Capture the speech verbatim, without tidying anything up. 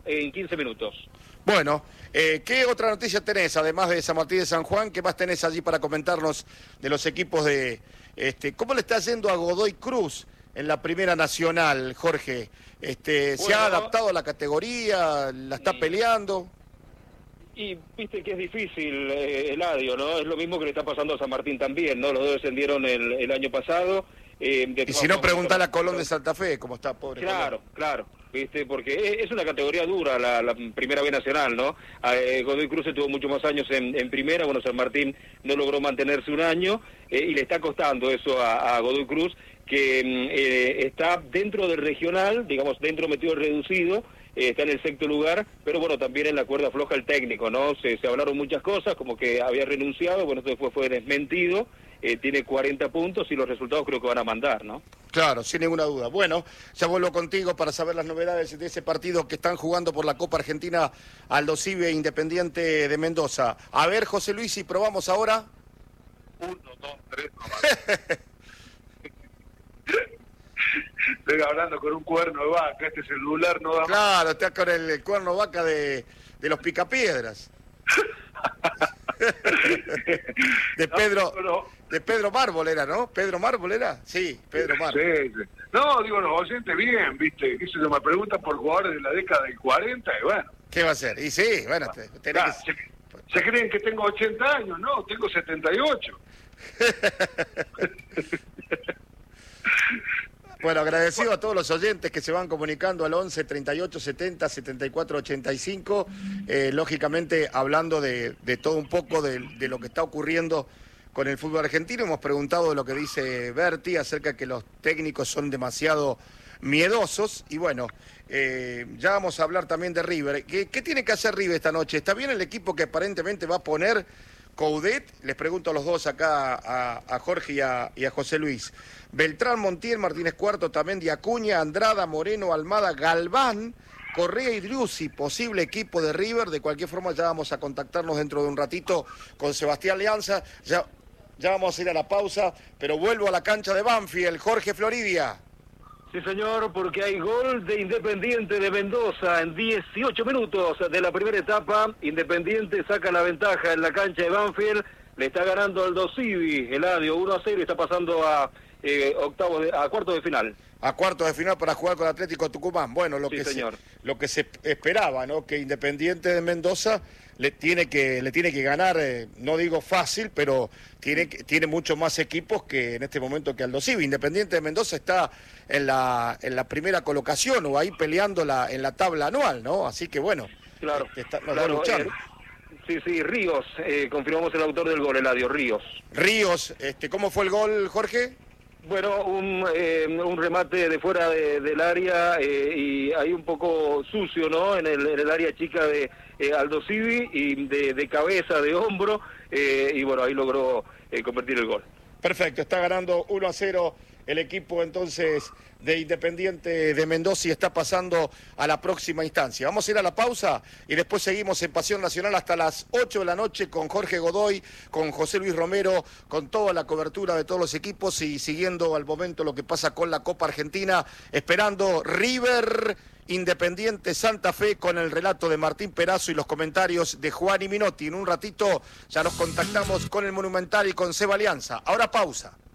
en quince minutos. Bueno, eh, ¿qué otra noticia tenés, además de San Martín de San Juan? ¿Qué más tenés allí para comentarnos de los equipos de... Este, ¿cómo le está yendo a Godoy Cruz en la Primera Nacional, Jorge? Este, ¿Se bueno, ha adaptado a la categoría? ¿La está y, peleando? Y viste que es difícil, eh, Eladio, ¿no? Es lo mismo que le está pasando a San Martín también, ¿no? Los dos descendieron el, el año pasado. Eh, y si no, preguntar a Colón de Santa Fe, cómo está, pobre Claro, Colón. claro, viste, porque es una categoría dura la, la Primera B Nacional, ¿no? Eh, Godoy Cruz tuvo muchos más años en, en Primera, bueno, San Martín no logró mantenerse un año, eh, y le está costando eso a, a Godoy Cruz, que eh, está dentro del regional, digamos, dentro metido reducido, eh, está en el sexto lugar, pero bueno, también en la cuerda floja el técnico, ¿no? Se, se hablaron muchas cosas, como que había renunciado, bueno, esto después fue desmentido. Eh, tiene cuarenta puntos y los resultados creo que van a mandar, ¿no? Claro, sin ninguna duda. Bueno, ya vuelvo contigo para saber las novedades de ese partido que están jugando por la Copa Argentina Aldo Civi Independiente de Mendoza. A ver, José Luis, si probamos ahora. Uno, dos, tres, estoy hablando con un cuerno de vaca, este celular no da más. Claro, está con el, el cuerno vaca de, de los Picapiedras. de Pedro... No, no. De Pedro Mármol era, ¿no? ¿Pedro Mármol era? Sí, Pedro Mármol. Sí, sí. No, digo, los oyentes bien, ¿viste? Eso se me preguntan por jugadores de la década del cuarenta y bueno. ¿Qué va a ser? Y sí, bueno, te, tenés Ah, que... se, se creen que tengo ochenta años, no, tengo setenta y ocho. Bueno, agradecido a todos los oyentes que se van comunicando al once, treinta y ocho, setenta, setenta y cuatro, ochenta y cinco, eh, lógicamente hablando de, de todo un poco de, de lo que está ocurriendo con el fútbol argentino. Hemos preguntado de lo que dice Berti acerca de que los técnicos son demasiado miedosos y bueno, eh, ya vamos a hablar también de River. ¿Qué, ¿Qué tiene que hacer River esta noche? ¿Está bien el equipo que aparentemente va a poner Coudet? Les pregunto a los dos acá, a, a Jorge y a, y a José Luis. Beltrán, Montiel, Martínez Cuarto, también de Acuña, Andrada, Moreno, Almada, Galván, Correa y Driussi, posible equipo de River. De cualquier forma ya vamos a contactarnos dentro de un ratito con Sebastián Leanza. Ya, ya vamos a ir a la pausa, pero vuelvo a la cancha de Banfield. Jorge Floridia. Sí, señor, porque hay gol de Independiente de Mendoza en dieciocho minutos de la primera etapa. Independiente saca la ventaja en la cancha de Banfield. Le está ganando Aldo Civi, Eladio, uno a cero, y está pasando a eh, octavos de, a cuartos de final. A cuartos de final para jugar con Atlético Tucumán. Bueno, lo, sí, que, señor. Se, lo que se esperaba, ¿no? Que Independiente de Mendoza le tiene que, le tiene que ganar, eh, no digo fácil, pero tiene, tiene muchos más equipos que en este momento que Aldo Civi. Independiente de Mendoza está en la, en la primera colocación o ahí peleando la, en la tabla anual, ¿no? Así que bueno, claro, está, nos claro, va luchando. Eh, sí, sí, Ríos, eh, confirmamos el autor del gol, Eladio, Ríos. Ríos, este, ¿cómo fue el gol, Jorge? Bueno, un, eh, un remate de fuera de, del área eh, y ahí un poco sucio, ¿no? En el, en el área chica de eh, Aldo Civi y de, de cabeza, de hombro, eh, y bueno, ahí logró eh, convertir el gol. Perfecto, está ganando uno a cero el equipo entonces de Independiente de Mendoza y está pasando a la próxima instancia. Vamos a ir a la pausa y después seguimos en Pasión Nacional hasta las ocho de la noche con Jorge Godoy, con José Luis Romero, con toda la cobertura de todos los equipos y siguiendo al momento lo que pasa con la Copa Argentina, esperando River Independiente Santa Fe con el relato de Martín Perazo y los comentarios de Juan y Minotti. En un ratito ya nos contactamos con el Monumental y con Seba Alianza. Ahora pausa.